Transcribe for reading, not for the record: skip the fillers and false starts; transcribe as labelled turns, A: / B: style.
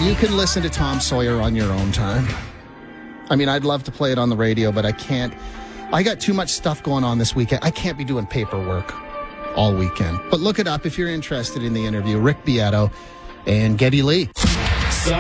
A: You can listen to Tom Sawyer on your own time. I mean, I'd love to play it on the radio, but I can't. I got too much stuff going on this weekend. I can't be doing paperwork all weekend. But look it up if you're interested in the interview. Rick Beato and Geddy Lee.